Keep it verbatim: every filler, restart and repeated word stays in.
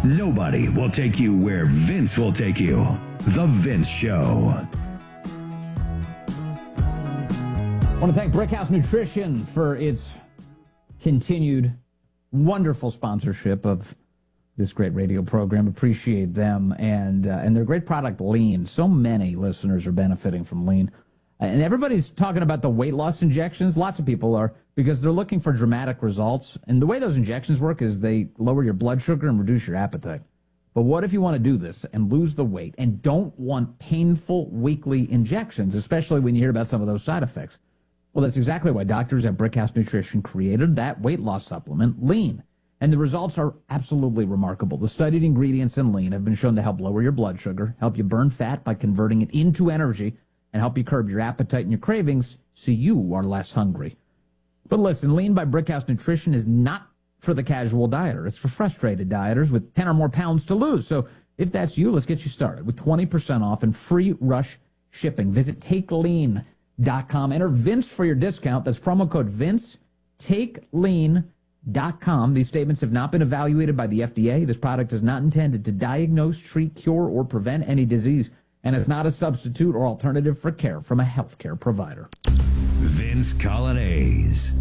Nobody will take you where Vince will take you. The Vince Show. I want to thank Brickhouse Nutrition for its continued wonderful sponsorship of this great radio program. Appreciate them and uh, and their great product, Lean. So many listeners are benefiting from Lean. And everybody's talking about the weight loss injections. Lots of people are, because they're looking for dramatic results. And the way those injections work is they lower your blood sugar and reduce your appetite. But what if you want to do this and lose the weight and don't want painful weekly injections, especially when you hear about some of those side effects? Well, that's exactly why doctors at Brickhouse Nutrition created that weight loss supplement, Lean. And the results are absolutely remarkable. The studied ingredients in Lean have been shown to help lower your blood sugar, help you burn fat by converting it into energy, and help you curb your appetite and your cravings so you are less hungry. But listen, Lean by Brickhouse Nutrition is not for the casual dieter. It's for frustrated dieters with ten or more pounds to lose. So if that's you, let's get you started with twenty percent off and free rush shipping. Visit take lean dot com. Enter Vince for your discount. That's promo code Vince. take lean dot com. These statements have not been evaluated by the F D A. This product is not intended to diagnose, treat, cure, or prevent any disease, and is not a substitute or alternative for care from a healthcare provider. Vince Coglianese.